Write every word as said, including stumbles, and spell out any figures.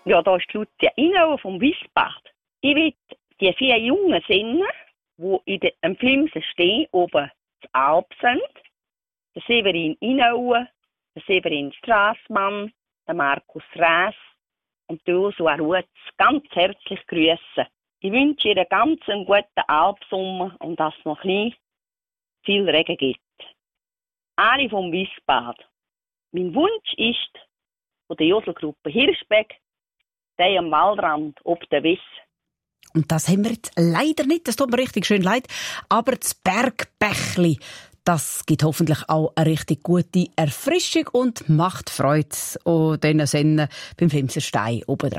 Ja, da ist die Lucia Inaue vom Wiesbad. Ich will die vier Jungen sehen, die in dem Film stehen, oben zu Alp sind. Der Severin Inaue, der Severin Strassmann, der Markus Räs und die Ursula Rutz ganz herzlich grüßen. Ich wünsche ihr ganz einen guten Alpsommer und dass es noch ein viel Regen gibt. Alle vom Wiesbad. Mein Wunsch ist von der Joselgruppe Hirschbeck, der am Waldrand ob der Wiss. Und das haben wir jetzt leider nicht, das tut mir richtig schön leid, aber das Bergbächli, das gibt hoffentlich auch eine richtig gute Erfrischung und macht Freude an diesen Sennen beim Flimserstein oben drauf.